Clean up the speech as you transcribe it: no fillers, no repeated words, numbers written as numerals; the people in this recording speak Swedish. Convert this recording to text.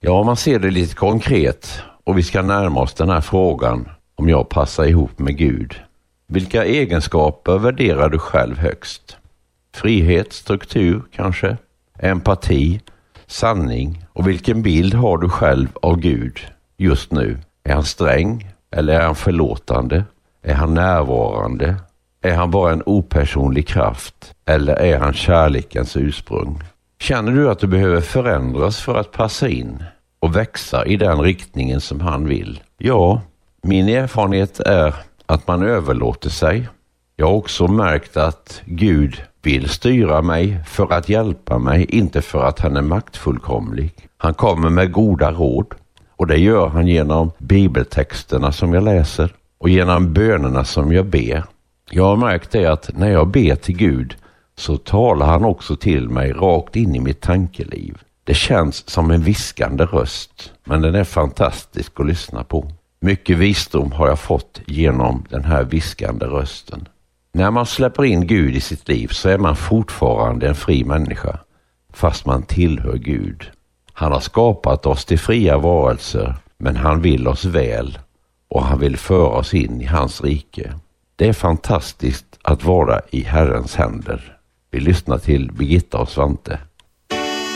Ja, om man ser det lite konkret och vi ska närma oss den här frågan om jag passar ihop med Gud. Vilka egenskaper värderar du själv högst? Frihet, struktur kanske? Empati, sanning och vilken bild har du själv av Gud just nu? Är han sträng eller är han förlåtande? Är han närvarande? Är han bara en opersonlig kraft eller är han kärlekens ursprung? Känner du att du behöver förändras för att passa in och växa i den riktningen som han vill? Ja, min erfarenhet är att man överlåter sig. Jag har också märkt att Gud vill styra mig för att hjälpa mig, inte för att han är maktfullkomlig. Han kommer med goda råd och det gör han genom bibeltexterna som jag läser och genom bönerna som jag ber. Jag har märkt det att när jag ber till Gud så talar han också till mig rakt in i mitt tankeliv. Det känns som en viskande röst, men den är fantastisk att lyssna på. Mycket visdom har jag fått genom den här viskande rösten. När man släpper in Gud i sitt liv så är man fortfarande en fri människa, fast man tillhör Gud. Han har skapat oss till fria varelser, men han vill oss väl och han vill föra oss in i hans rike. Det är fantastiskt att vara i Herrens händer. Vi lyssnar till Birgitta och Svante.